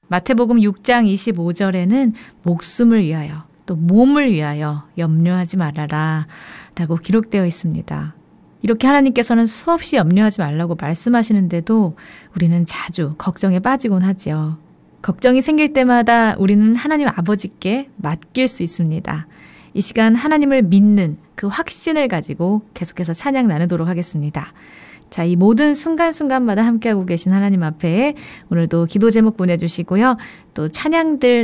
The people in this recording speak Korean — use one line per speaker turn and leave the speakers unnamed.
마태복음 6장 25절에는 목숨을 위하여 또 몸을 위하여 염려하지 말아라 라고 기록되어 있습니다. 이렇게 하나님께서는 수없이 염려하지 말라고 말씀하시는데도 우리는 자주 걱정에 빠지곤 하지요. 걱정이 생길 때마다 우리는 하나님 아버지께 맡길 수 있습니다. 이 시간 하나님을 믿는 그 확신을 가지고 계속해서 찬양 나누도록 하겠습니다. 자, 이 모든 순간순간마다 함께하고 계신 하나님 앞에 오늘도 기도 제목 보내주시고요. 또 찬양들